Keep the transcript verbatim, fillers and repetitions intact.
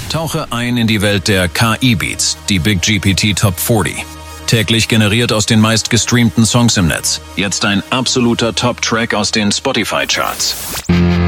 Tauche ein in die Welt der K I-Beats, die Big G P T Top vierzig. Täglich generiert aus den meistgestreamten Songs im Netz. Jetzt ein absoluter Top-Track aus den Spotify-Charts.